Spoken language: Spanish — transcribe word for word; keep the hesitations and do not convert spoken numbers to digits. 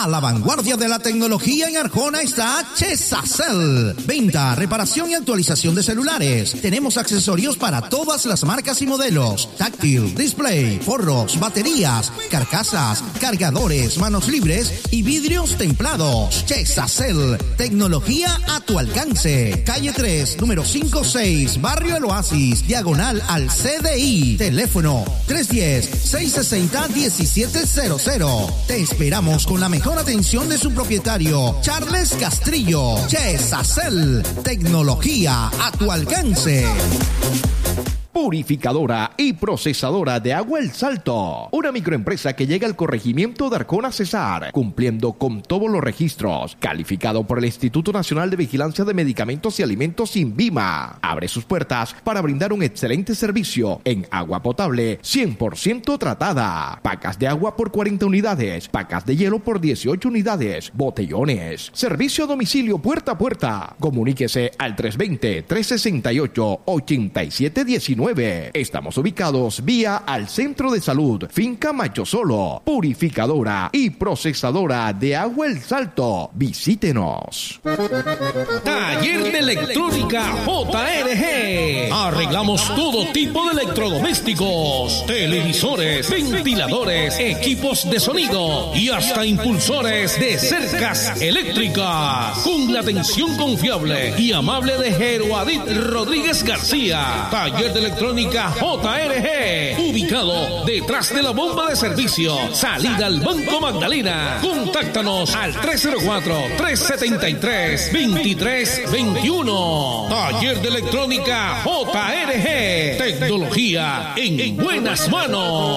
A la vanguardia de la tecnología en Arjona está Chesacel. Venta, reparación y actualización de celulares. Tenemos accesorios para todas las marcas y modelos. Táctil, display, forros, baterías, carcasas, cargadores, manos libres y vidrios templados. Chesacel, tecnología a tu alcance. Calle tres, número cinco seis, Barrio El Oasis, diagonal al C D I. Teléfono tres uno cero, seis seis cero, uno siete cero cero. Te esperamos con la mejor atención de su propietario, Charles Castrillo. Chesacel, tecnología a tu alcance. Purificadora y procesadora de agua El Salto. Una microempresa que llega al corregimiento de Arjona Cesar, cumpliendo con todos los registros. Calificado por el Instituto Nacional de Vigilancia de Medicamentos y Alimentos INVIMA. Abre sus puertas para brindar un excelente servicio en agua potable cien por ciento tratada. Pacas de agua por cuarenta unidades. Pacas de hielo por dieciocho unidades. Botellones. Servicio a domicilio puerta a puerta. Comuníquese al tres dos cero, tres seis ocho, ocho siete uno nueve. Estamos ubicados vía al Centro de Salud Finca Macho Solo. Purificadora y procesadora de agua El Salto. Visítenos. Taller de Electrónica J R G. Arreglamos todo tipo de electrodomésticos, televisores, ventiladores, equipos de sonido y hasta impulsores de cercas eléctricas. Con la atención confiable y amable de Jeroadit Rodríguez García. Taller de Electrónica J R G, ubicado detrás de la bomba de servicio, salida al Banco Magdalena. Contáctanos al tres cero cuatro, tres siete tres, dos tres dos uno. Taller de Electrónica J R G, tecnología en buenas manos.